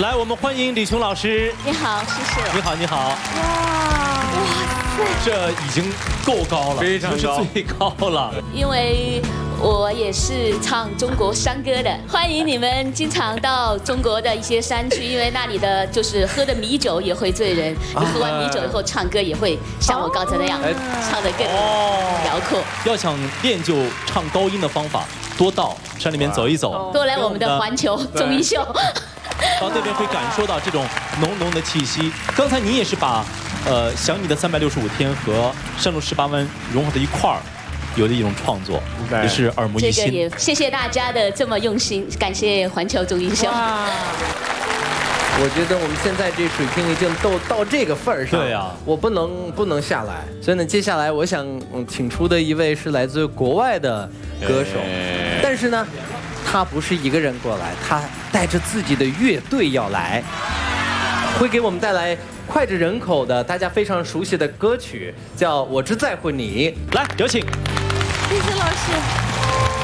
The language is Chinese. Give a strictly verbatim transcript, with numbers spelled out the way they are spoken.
来，我们欢迎李琼老师。 你好，谢谢。 你好，你好。 哇，哇塞， 这已经够高了， 非常高， 是最高了。 因为我也是唱中国山歌的，欢迎你们经常到中国的一些山区，因为那里的就是喝的米酒也会醉人，你喝完米酒以后唱歌也会像我刚才那样唱得更辽阔。 要想练就唱高音的方法，多到山里面走一走， 多来我们的环球综艺秀。 到那边会感受到这种浓浓的气息。刚才你也是把，呃，想你的三百六十五天和山路十八弯融合在一块儿，有的一种创作，也是耳目一新。 这个也谢谢大家的这么用心，感谢环球综艺秀。 我觉得我们现在这水平已经到到这个份儿上， 对啊， 我不能不能下来。所以呢，接下来我想请出的一位是来自国外的歌手，但是呢，他不是一个人过来，他带着自己的乐队要来，会给我们带来脍炙人口的大家非常熟悉的歌曲，叫《我只在乎你》。 来，有请。 谢谢老师。